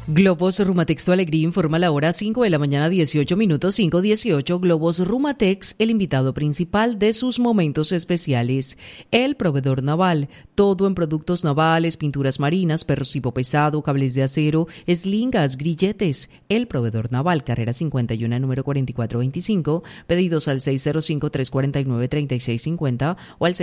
Globos Rumatex Tu Alegría informa la hora 5 de la mañana 18 minutos 5:18. Globos Rumatex, el invitado principal de sus momentos especiales. El proveedor naval, todo en productos navales, pinturas marinas, perrocipo pesado, cables de acero, eslingas, grilletes. El proveedor naval, carrera 51, número 4425. Pedidos al 605-349-3650 o al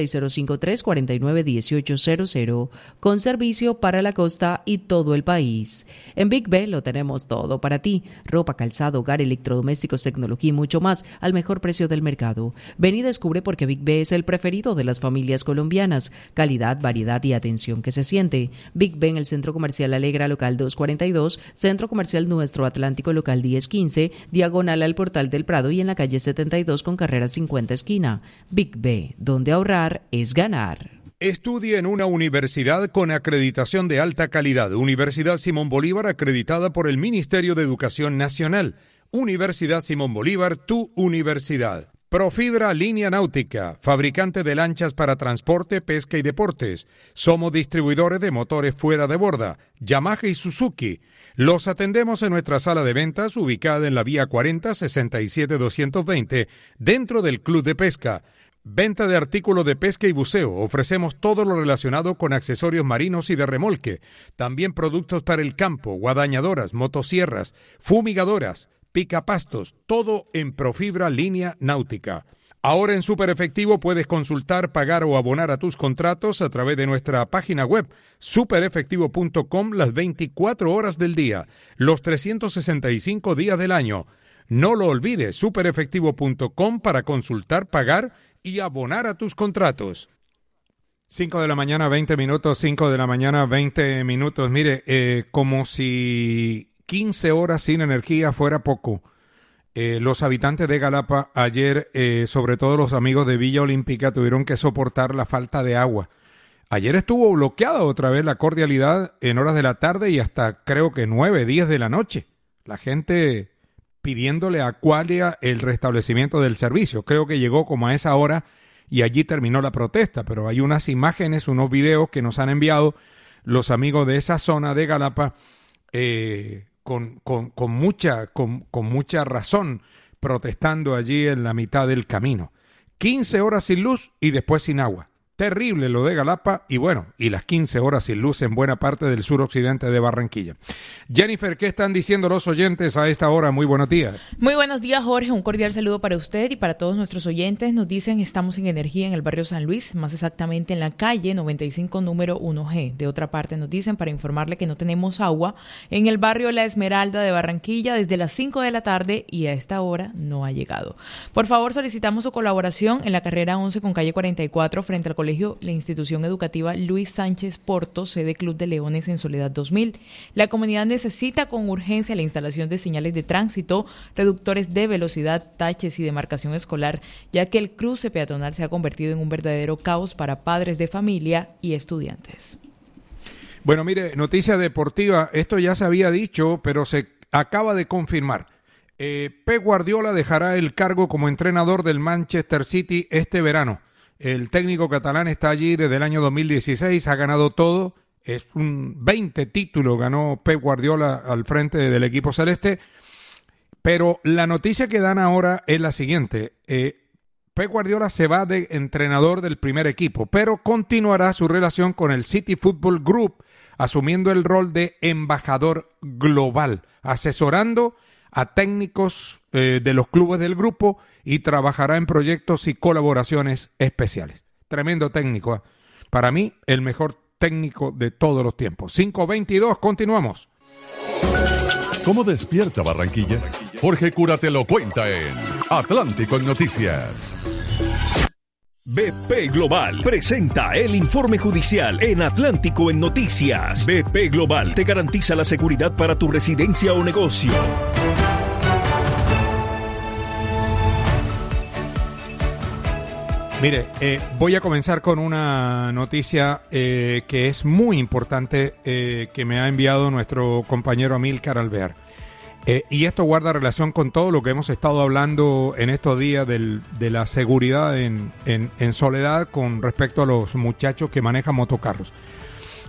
605-349-1800. Con servicio para la costa y todo el país. En Big B lo tenemos todo para ti: ropa, calzado, hogar, electrodomésticos, tecnología y mucho más al mejor precio del mercado. Ven y descubre por qué Big B es el preferido de las familias colombianas. Calidad, variedad y atención que se siente. Big B en el Centro Comercial Alegra, local 242, Centro Comercial Nuestro Atlántico, local 1015, diagonal al Portal del Prado y en la calle 72 con carrera 50 esquina. Big B, donde ahorrar es ganar. Estudie en una universidad con acreditación de alta calidad. Universidad Simón Bolívar, acreditada por el Ministerio de Educación Nacional. Universidad Simón Bolívar, tu universidad. Profibra Línea Náutica, fabricante de lanchas para transporte, pesca y deportes. Somos distribuidores de motores fuera de borda, Yamaha y Suzuki. Los atendemos en nuestra sala de ventas, ubicada en la vía 40 67 220, dentro del Club de Pesca. Venta de artículos de pesca y buceo. Ofrecemos todo lo relacionado con accesorios marinos y de remolque. También productos para el campo, guadañadoras, motosierras, fumigadoras, picapastos, todo en Profibra Línea Náutica. Ahora en Super Efectivo puedes consultar, pagar o abonar a tus contratos a través de nuestra página web superefectivo.com las 24 horas del día, los 365 días del año. No lo olvides, superefectivo.com para consultar, pagar y abonar a tus contratos. 5 de la mañana, 20 minutos, 5 de la mañana, 20 minutos. Mire, como si 15 horas sin energía fuera poco. Los habitantes de Galapa ayer, sobre todo los amigos de Villa Olímpica, tuvieron que soportar la falta de agua. Ayer estuvo bloqueada otra vez la cordialidad en horas de la tarde y hasta creo que 9, 10 de la noche. La gente pidiéndole a Aqualia el restablecimiento del servicio. Creo que llegó como a esa hora y allí terminó la protesta, pero hay unas imágenes, unos videos que nos han enviado los amigos de esa zona de Galapa con mucha razón, protestando allí en la mitad del camino. 15 horas sin luz y después sin agua. Terrible lo de Galapa y bueno, y las 15 horas sin luz en buena parte del suroccidente de Barranquilla. Jennifer, ¿qué están diciendo los oyentes a esta hora? Muy buenos días. Muy buenos días, Jorge. Un cordial saludo para usted y para todos nuestros oyentes. Nos dicen, estamos sin energía en el barrio San Luis, más exactamente en la calle 95, número 1G. De otra parte, nos dicen para informarle que no tenemos agua en el barrio La Esmeralda de Barranquilla desde las 5 de la tarde y a esta hora no ha llegado. Por favor, solicitamos su colaboración en la carrera 11 con calle 44 frente al colegio, la institución educativa Luis Sánchez Porto, sede Club de Leones en Soledad 2000. La comunidad necesita con urgencia la instalación de señales de tránsito, reductores de velocidad, taches y demarcación escolar, ya que el cruce peatonal se ha convertido en un verdadero caos para padres de familia y estudiantes. Bueno, mire, noticia deportiva, esto ya se había dicho, pero se acaba de confirmar. Pep Guardiola dejará el cargo como entrenador del Manchester City este verano. El técnico catalán está allí desde el año 2016, ha ganado todo, es un 20 títulos ganó Pep Guardiola al frente del equipo celeste, pero la noticia que dan ahora es la siguiente: Pep Guardiola se va de entrenador del primer equipo, pero continuará su relación con el City Football Group, asumiendo el rol de embajador global, asesorando a técnicos de los clubes del grupo y trabajará en proyectos y colaboraciones especiales. Tremendo técnico, ¿eh? Para mí, el mejor técnico de todos los tiempos. 5:22, continuamos. ¿Cómo despierta Barranquilla? Jorge Cura te lo cuenta en Atlántico en Noticias. BP Global presenta el informe judicial en Atlántico en Noticias. BP Global te garantiza la seguridad para tu residencia o negocio. Mire, voy a comenzar con una noticia que es muy importante que me ha enviado nuestro compañero Amílcar Alvear. Y esto guarda relación con todo lo que hemos estado hablando en estos días de la seguridad en Soledad con respecto a los muchachos que manejan motocarros.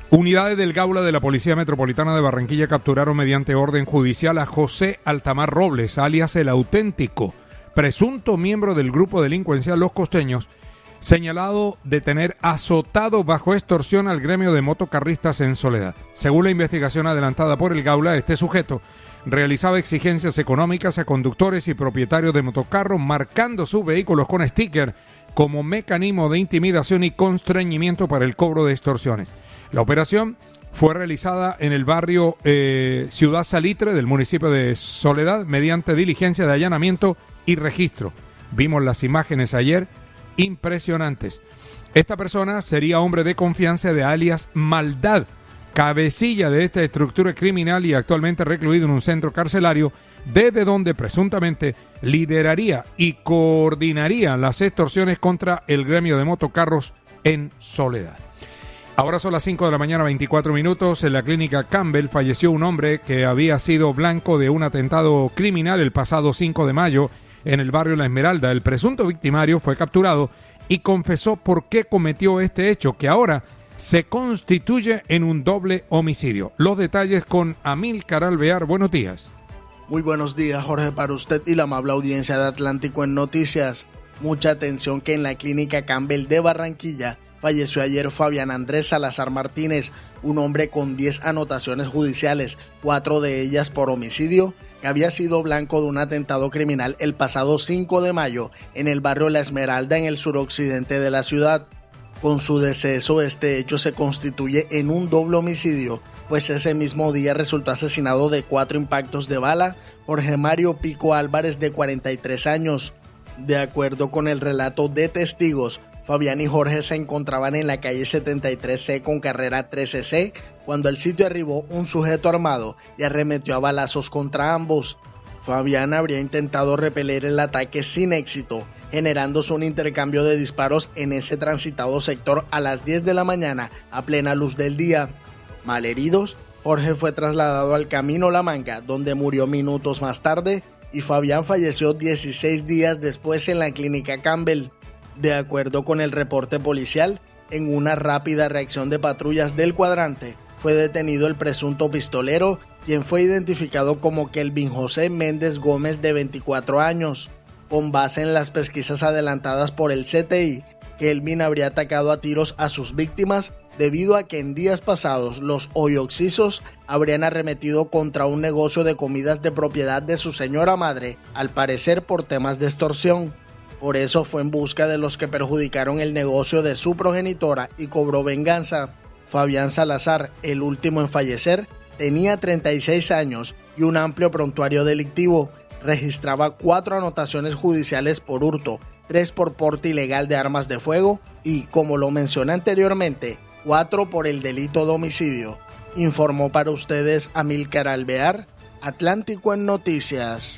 Unidades del Gaula de la Policía Metropolitana de Barranquilla capturaron mediante orden judicial a José Altamar Robles, alias El Auténtico, presunto miembro del grupo delincuencial Los Costeños, señalado de tener azotado bajo extorsión al gremio de motocarristas en Soledad. Según la investigación adelantada por el Gaula, este sujeto realizaba exigencias económicas a conductores y propietarios de motocarros, marcando sus vehículos con sticker como mecanismo de intimidación y constreñimiento para el cobro de extorsiones. La operación fue realizada en el barrio Ciudad Salitre del municipio de Soledad mediante diligencia de allanamiento y registro. Vimos las imágenes ayer, impresionantes. Esta persona sería hombre de confianza de alias Maldad, cabecilla de esta estructura criminal y actualmente recluido en un centro carcelario, desde donde presuntamente lideraría y coordinaría las extorsiones contra el gremio de motocarros en Soledad. Ahora son las 5 de la mañana, 24 minutos. En la clínica Campbell falleció un hombre que había sido blanco de un atentado criminal el pasado 5 de mayo en el barrio La Esmeralda. El presunto victimario fue capturado y confesó por qué cometió este hecho, que ahora se constituye en un doble homicidio. Los detalles con Amílcar Alvear. Buenos días. Muy buenos días, Jorge, para usted y la amable audiencia de Atlántico en Noticias. Mucha atención que en la clínica Campbell de Barranquilla falleció ayer Fabián Andrés Salazar Martínez, un hombre con 10 anotaciones judiciales, 4 de ellas por homicidio, que había sido blanco de un atentado criminal el pasado 5 de mayo en el barrio La Esmeralda en el suroccidente de la ciudad. Con su deceso, este hecho se constituye en un doble homicidio, pues ese mismo día resultó asesinado de 4 impactos de bala Jorge Mario Pico Álvarez, de 43 años. De acuerdo con el relato de testigos, Fabián y Jorge se encontraban en la calle 73C con carrera 13C cuando al sitio arribó un sujeto armado y arremetió a balazos contra ambos. Fabián habría intentado repeler el ataque sin éxito, generándose un intercambio de disparos en ese transitado sector a las 10 de la mañana a plena luz del día. Malheridos, Jorge fue trasladado al Camino La Manga, donde murió minutos más tarde, y Fabián falleció 16 días después en la clínica Campbell. De acuerdo con el reporte policial, en una rápida reacción de patrullas del cuadrante, fue detenido el presunto pistolero, quien fue identificado como Kelvin José Méndez Gómez, de 24 años. Con base en las pesquisas adelantadas por el CTI, Kelvin habría atacado a tiros a sus víctimas debido a que en días pasados los hoyoxisos habrían arremetido contra un negocio de comidas de propiedad de su señora madre, al parecer por temas de extorsión. Por eso fue en busca de los que perjudicaron el negocio de su progenitora y cobró venganza. Fabián Salazar, el último en fallecer, tenía 36 años y un amplio prontuario delictivo. Registraba 4 anotaciones judiciales por hurto, 3 por porte ilegal de armas de fuego y, como lo mencioné anteriormente, 4 por el delito de homicidio. Informó para ustedes Amílcar Alvear, Atlántico en Noticias.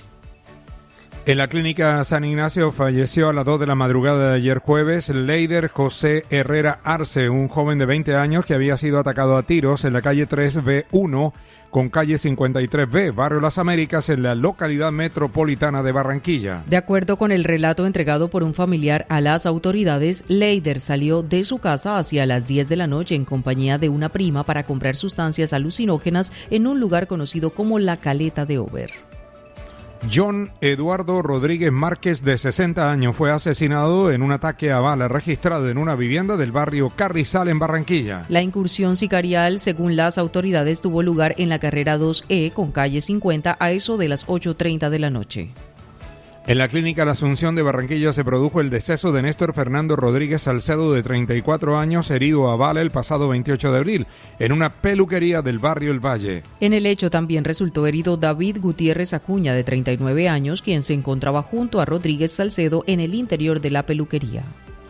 En la clínica San Ignacio falleció a las 2 de la madrugada de ayer jueves Leider José Herrera Arce, un joven de 20 años que había sido atacado a tiros en la calle 3B1 con calle 53B, barrio Las Américas, en la localidad metropolitana de Barranquilla. De acuerdo con el relato entregado por un familiar a las autoridades, Leider salió de su casa hacia las 10 de la noche en compañía de una prima para comprar sustancias alucinógenas en un lugar conocido como La Caleta de Over. John Eduardo Rodríguez Márquez, de 60 años, fue asesinado en un ataque a bala registrado en una vivienda del barrio Carrizal en Barranquilla. La incursión sicarial, según las autoridades, tuvo lugar en la carrera 2E con calle 50 a eso de las 8:30 de la noche. En la clínica La Asunción de Barranquilla se produjo el deceso de Néstor Fernando Rodríguez Salcedo, de 34 años, herido a bala el pasado 28 de abril, en una peluquería del barrio El Valle. En el hecho también resultó herido David Gutiérrez Acuña, de 39 años, quien se encontraba junto a Rodríguez Salcedo en el interior de la peluquería.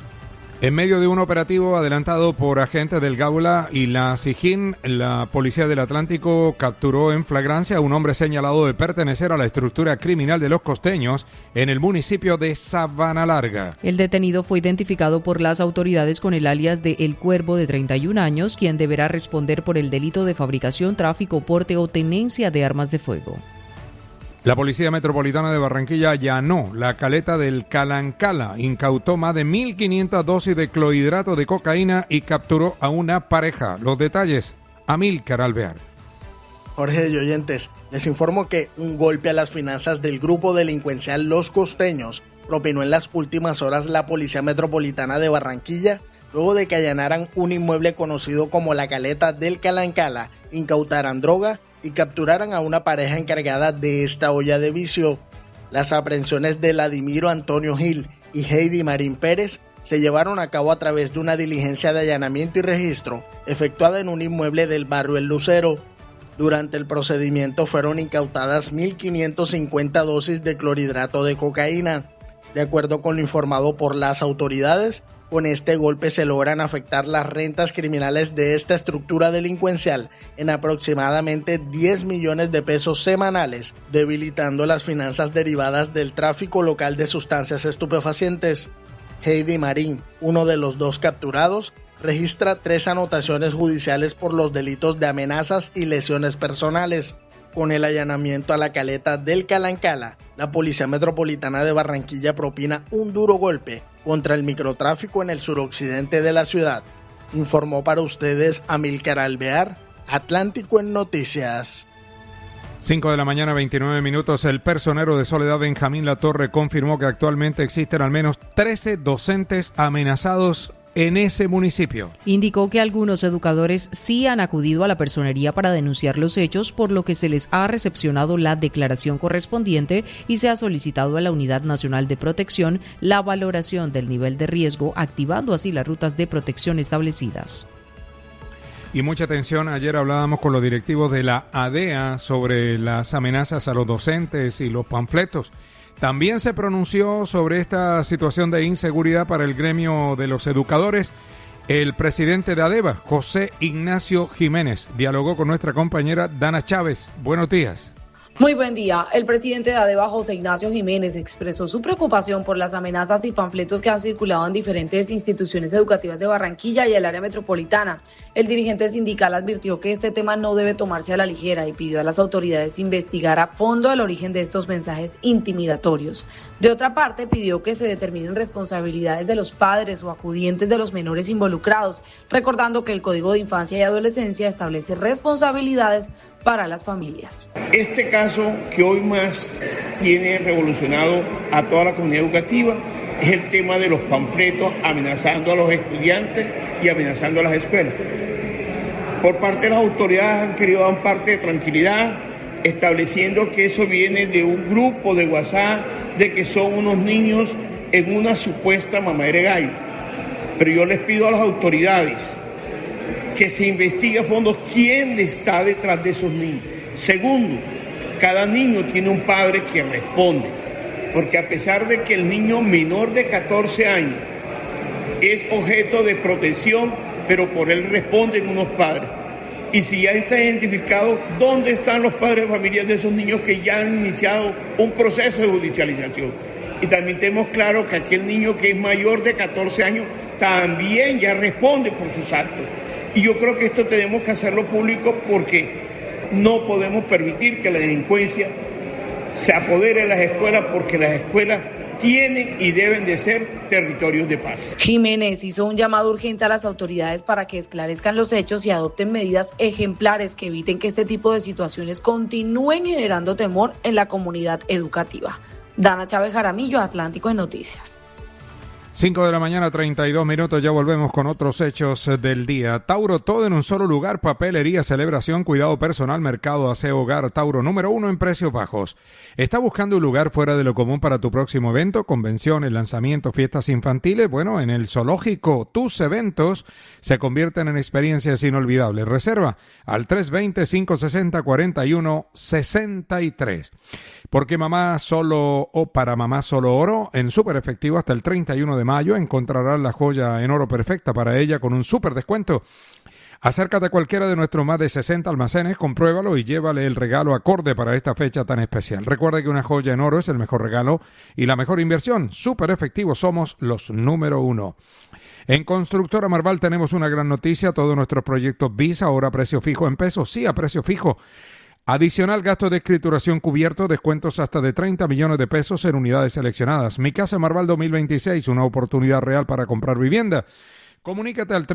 En medio de un operativo adelantado por agentes del Gaula y la SIJIN, la Policía del Atlántico capturó en flagrancia a un hombre señalado de pertenecer a la estructura criminal de Los Costeños en el municipio de Sabana Larga. El detenido fue identificado por las autoridades con el alias de El Cuervo, de 31 años, quien deberá responder por el delito de fabricación, tráfico, porte o tenencia de armas de fuego. La Policía Metropolitana de Barranquilla allanó la caleta del Calancala, incautó más de 1.500 dosis de clorhidrato de cocaína y capturó a una pareja. Los detalles, Amílcar Alvear. Jorge y oyentes, les informo que un golpe a las finanzas del grupo delincuencial Los Costeños propinó en las últimas horas la Policía Metropolitana de Barranquilla, luego de que allanaran un inmueble conocido como la caleta del Calancala, incautaran droga y capturaran a una pareja encargada de esta olla de vicio. Las aprehensiones de Vladimiro Antonio Gil y Heidi Marín Pérez se llevaron a cabo a través de una diligencia de allanamiento y registro efectuada en un inmueble del barrio El Lucero. Durante el procedimiento fueron incautadas 1.550 dosis de clorhidrato de cocaína. De acuerdo con lo informado por las autoridades, con este golpe se logran afectar las rentas criminales de esta estructura delincuencial en aproximadamente 10 millones de pesos semanales, debilitando las finanzas derivadas del tráfico local de sustancias estupefacientes. Heidi Marín, uno de los dos capturados, registra 3 anotaciones judiciales por los delitos de amenazas y lesiones personales. Con el allanamiento a la caleta del Calancala, la Policía Metropolitana de Barranquilla propina un duro golpe contra el microtráfico en el suroccidente de la ciudad. Informó para ustedes Amílcar Alvear, Atlántico en Noticias. 5 de la mañana, 29 minutos. El personero de Soledad, Benjamín Latorre, confirmó que actualmente existen al menos 13 docentes amenazados en ese municipio. Indicó que algunos educadores sí han acudido a la personería para denunciar los hechos, por lo que se les ha recepcionado la declaración correspondiente y se ha solicitado a la Unidad Nacional de Protección la valoración del nivel de riesgo, activando así las rutas de protección establecidas. Y mucha atención, ayer hablábamos con los directivos de la ADEA sobre las amenazas a los docentes y los panfletos. También se pronunció sobre esta situación de inseguridad para el gremio de los educadores el presidente de ADEVA, José Ignacio Jiménez. Dialogó con nuestra compañera Dana Chávez. Buenos días. Muy buen día. El presidente de ADEVA, José Ignacio Jiménez, expresó su preocupación por las amenazas y panfletos que han circulado en diferentes instituciones educativas de Barranquilla y el área metropolitana. El dirigente sindical advirtió que este tema no debe tomarse a la ligera y pidió a las autoridades investigar a fondo el origen de estos mensajes intimidatorios. De otra parte, pidió que se determinen responsabilidades de los padres o acudientes de los menores involucrados, recordando que el Código de Infancia y Adolescencia establece responsabilidades para las familias. Este caso que hoy más tiene revolucionado a toda la comunidad educativa es el tema de los panfletos amenazando a los estudiantes y amenazando a las escuelas. Por parte de las autoridades han querido dar un parte de tranquilidad, estableciendo que eso viene de un grupo de WhatsApp, de que son unos niños en una supuesta mamadera de gallo. Pero yo les pido a las autoridades que se investigue a fondo quién está detrás de esos niños. Segundo, cada niño tiene un padre que responde, porque a pesar de que el niño menor de 14 años es objeto de protección, pero por él responden unos padres. Y si ya está identificado, ¿dónde están los padres de familias de esos niños que ya han iniciado un proceso de judicialización? Y también tenemos claro que aquel niño que es mayor de 14 años también ya responde por sus actos. Y yo creo que esto tenemos que hacerlo público porque no podemos permitir que la delincuencia se apodere de las escuelas, porque las escuelas tienen y deben de ser territorios de paz. Jiménez hizo un llamado urgente a las autoridades para que esclarezcan los hechos y adopten medidas ejemplares que eviten que este tipo de situaciones continúen generando temor en la comunidad educativa. Dana Chávez Jaramillo, Atlántico en Noticias. 5 de la mañana, 32 minutos, ya volvemos con otros hechos del día. Tauro, todo en un solo lugar, papelería, celebración, cuidado personal, mercado, aseo, hogar. Tauro, número 1 en precios bajos. ¿Está buscando un lugar fuera de lo común para tu próximo evento? Convenciones, lanzamientos, fiestas infantiles. Bueno, en el zoológico, tus eventos se convierten en experiencias inolvidables. Reserva al 320-560-4163. Porque mamá solo o para mamá solo oro, en súper efectivo hasta el 31 de mayo encontrarás la joya en oro perfecta para ella con un súper descuento. Acércate a cualquiera de nuestros más de 60 almacenes, compruébalo y llévale el regalo acorde para esta fecha tan especial. Recuerda que una joya en oro es el mejor regalo y la mejor inversión. Súper efectivo, somos los número 1. En Constructora Marval tenemos una gran noticia. Todos nuestros proyectos BIS ahora a precio fijo en pesos. Sí, a precio fijo. Adicional gasto de escrituración cubierto, descuentos hasta de 30 millones de pesos en unidades seleccionadas. Mi Casa Marval 2026, una oportunidad real para comprar vivienda. Comunícate al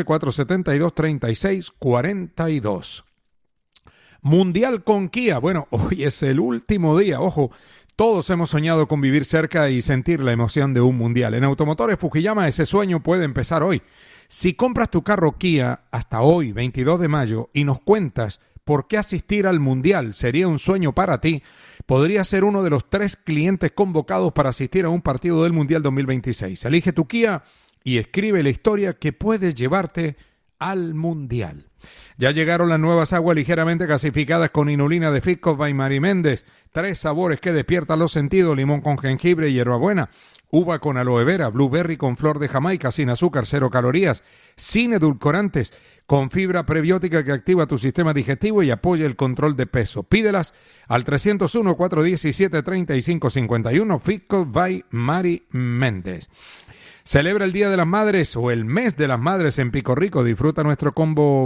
312-472-3642. Mundial con Kia. Bueno, hoy es el último día, ojo. Todos hemos soñado con vivir cerca y sentir la emoción de un mundial. En Automotores Fukuyama ese sueño puede empezar hoy. Si compras tu carro Kia hasta hoy, 22 de mayo, y nos cuentas por qué asistir al mundial sería un sueño para ti, podría ser uno de los 3 clientes convocados para asistir a un partido del Mundial 2026. Elige tu Kia y escribe la historia que puedes llevarte al mundial. Ya llegaron las nuevas aguas ligeramente gasificadas con inulina de Fitco by Mari Méndez. 3 sabores que despiertan los sentidos: limón con jengibre y hierbabuena, uva con aloe vera, blueberry con flor de Jamaica, sin azúcar, 0 calorías, sin edulcorantes, con fibra prebiótica que activa tu sistema digestivo y apoya el control de peso. Pídelas al 301-417-3551, Fitco by Mari Méndez. Celebra el Día de las Madres o el Mes de las Madres en Pico Rico. Disfruta nuestro combo